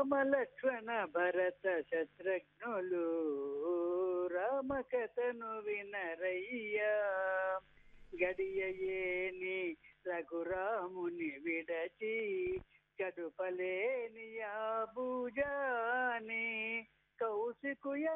రామ లక్ష్మణ భరత శత్రుఘ్నులు రామకథను వినరయ్యా గడియయేని రఘురాముని విడచి గడుపలేని ఆ భూజాని కౌశికుయ